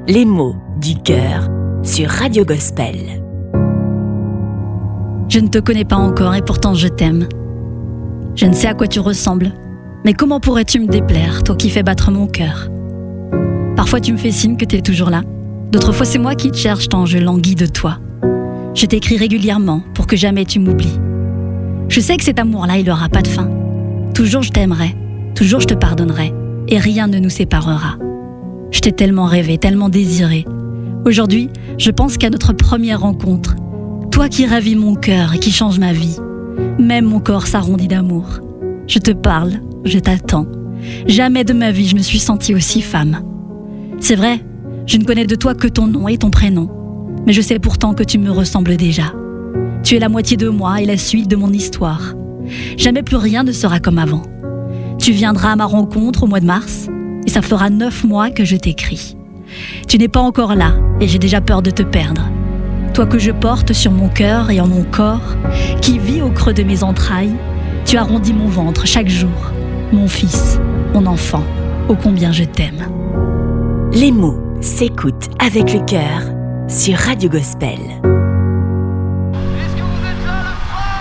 Les mots du cœur sur Radio Gospel. Je ne te connais pas encore et pourtant je t'aime. Je ne sais à quoi tu ressembles, mais comment pourrais-tu me déplaire, toi qui fais battre mon cœur? Parfois tu me fais signe que tu es toujours là, d'autres fois c'est moi qui te cherche tant je languis de toi. Je t'écris régulièrement pour que jamais tu m'oublies. Je sais que cet amour-là, il n'aura pas de fin. Toujours je t'aimerai, toujours je te pardonnerai, et rien ne nous séparera. Je t'ai tellement rêvé, tellement désiré. Aujourd'hui, je pense qu'à notre première rencontre, toi qui ravis mon cœur et qui changes ma vie, même mon corps s'arrondit d'amour. Je te parle, je t'attends. Jamais de ma vie je me suis sentie aussi femme. C'est vrai, je ne connais de toi que ton nom et ton prénom, mais je sais pourtant que tu me ressembles déjà. Tu es la moitié de moi et la suite de mon histoire. Jamais plus rien ne sera comme avant. Tu viendras à ma rencontre au mois de mars, et ça fera 9 mois que je t'écris. Tu n'es pas encore là, et j'ai déjà peur de te perdre. Toi que je porte sur mon cœur et en mon corps, qui vit au creux de mes entrailles, tu arrondis mon ventre chaque jour. Mon fils, mon enfant, ô combien je t'aime. Les mots s'écoutent avec le cœur sur Radio Gospel.